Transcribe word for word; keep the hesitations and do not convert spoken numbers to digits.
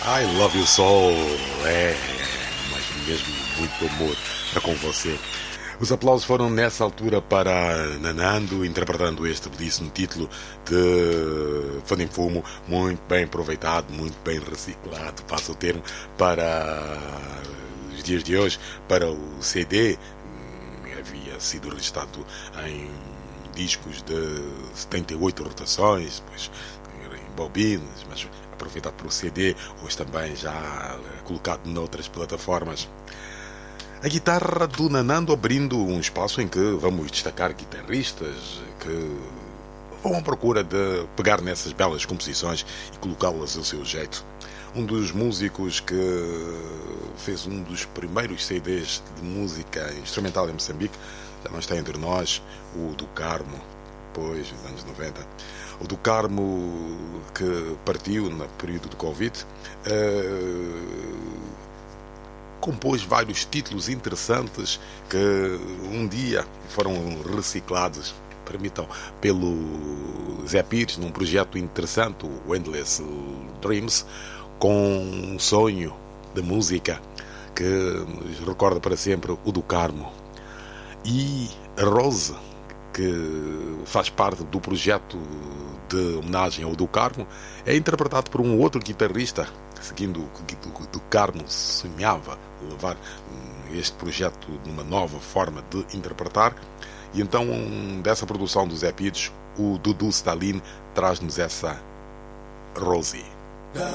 I love you so. É, mas mesmo muito amor para com você. Os aplausos foram nessa altura para Nanando, interpretando este belíssimo título de Fundo em Fumo, muito bem aproveitado, muito bem reciclado, passa o termo, para os dias de hoje, para o C D. Havia sido registrado em discos de setenta e oito rotações, depois em bobinas, mas aproveitado para o C D, hoje também já colocado noutras plataformas. A guitarra do Nanando abrindo um espaço em que vamos destacar guitarristas que vão à procura de pegar nessas belas composições e colocá-las ao seu jeito. Um dos músicos que fez um dos primeiros C Ds de música instrumental em Moçambique, já não está entre nós, o do Carmo, pois, nos anos noventa. O do Carmo, que partiu no período do Covid, uh, compôs vários títulos interessantes que um dia foram reciclados, permitam, pelo Zé Pires, num projeto interessante, o Endless Dreams, com um sonho de música que nos recorda para sempre o do Carmo. E a Rose, que faz parte do projeto de homenagem ao do Carmo, é interpretado por um outro guitarrista, seguindo o que o do Carmo sonhava levar este projeto numa nova forma de interpretar. E então, dessa produção do Zé Pires, o Dudu Stalin traz-nos essa Rosie.